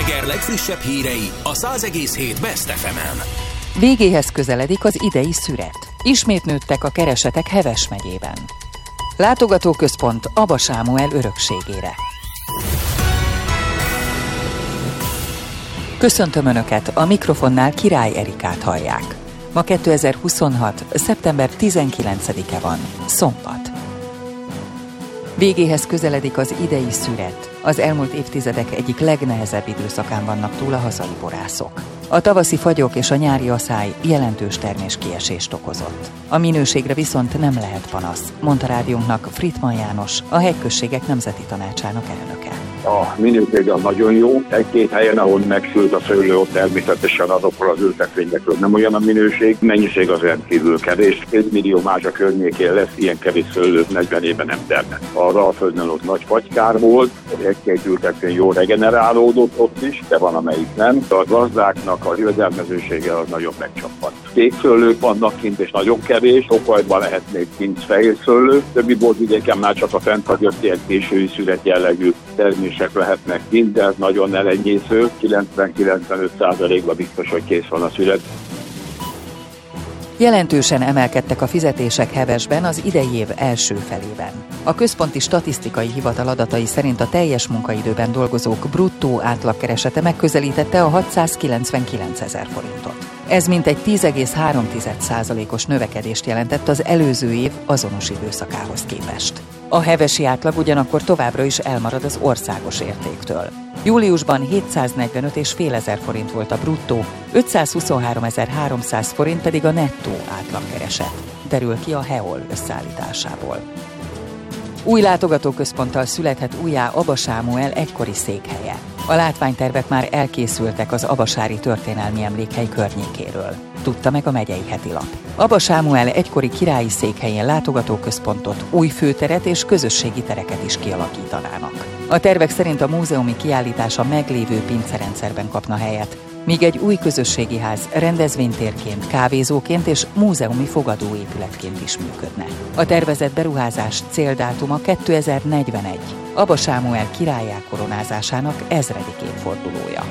Eger legfrissebb hírei a 100,7 Best FM-en. Végéhez közeledik az idei szüret. Ismét nőttek a keresetek Heves megyében. Látogatóközpont Aba Sámuel örökségére. Köszöntöm Önöket, a mikrofonnál Király Erikát hallják. Ma 2026. szeptember 19-e van, szombat. Végéhez közeledik az idei szüret. Az elmúlt évtizedek egyik legnehezebb időszakán vannak túl a hazai borászok. A tavaszi fagyok és a nyári aszály jelentős terméskiesést okozott. A minőségre viszont nem lehet panasz, mondta rádiónknak Frittmann János, a Hegyközségek Nemzeti Tanácsának elnöke. A minőség az nagyon jó. Egy-két helyen, ahol megsült a szőlő, ott természetesen azokról az ültetvényekről nem olyan a minőség. Mennyiség az rendkívül kevés. 2 millió mázsa környékén lesz, ilyen kevés szőlő 40 éve nem termett. A Ralföldnél ott nagy fagykár volt, egy-két ültetvény jól regenerálódott ott is, de van amelyik nem. A gazdáknak a jövedelmezősége az nagyon megcsappant. Kékszőlők vannak kint, és nagyon kevés. Tokajban lehet még kint fehér szőlő. Többi borvidéken már csak a fennhagyott ilyen késői szület jellegű termések lehetnek kint, de ez nagyon elenyésző. 90-95%-ban biztos, hogy kész van a szület. Jelentősen emelkedtek a fizetések Hevesben az idei év első felében. A Központi Statisztikai Hivatal adatai szerint a teljes munkaidőben dolgozók bruttó átlagkeresete megközelítette a 699 000 forintot. Ez mintegy 10,3%-os növekedést jelentett az előző év azonos időszakához képest. A hevesi átlag ugyanakkor továbbra is elmarad az országos értéktől. Júliusban 745,5 ezer forint volt a bruttó, 523.300 forint pedig a nettó átlagkereset, derül ki a HEOL összeállításából. Új látogatóközponttal születhet újjá Aba Sámuel egykori székhelye. A látványtervek már elkészültek az abasári történelmi emlékhely környékéről, tudta meg a megyei hetilap. Aba Sámuel egykori királyi székhelyén látogatóközpontot, új főteret és közösségi tereket is kialakítanának. A tervek szerint a múzeumi kiállítás a meglévő pincerendszerben kapna helyet, míg egy új közösségi ház rendezvénytérként, kávézóként és múzeumi fogadóépületként is működne. A tervezett beruházás céldátuma 2041, Aba Sámuel királlyá koronázásának 1000. évfordulója.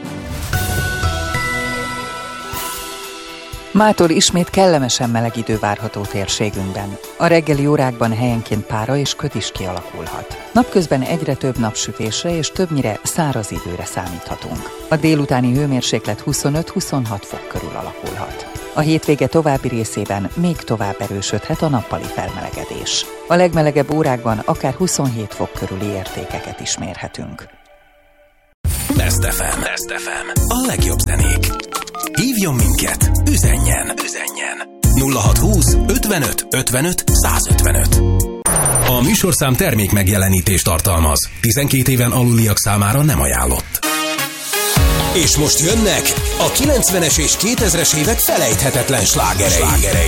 Mától ismét kellemesen meleg idő várható térségünkben. A reggeli órákban helyenként pára és köd is kialakulhat. Napközben egyre több napsütésre és többnyire száraz időre számíthatunk. A délutáni hőmérséklet 25-26 fok körül alakulhat. A hétvége további részében még tovább erősödhet a nappali felmelegedés. A legmelegebb órákban akár 27 fok körüli értékeket is mérhetünk. Best FM. Best FM. A legjobb zenék. Hívjon minket, üzenjen 0620 55 55 155. A műsorszám termék megjelenítést tartalmaz. 12 éven aluliak számára nem ajánlott. És most jönnek a 90-es és 2000-es évek felejthetetlen slágerei.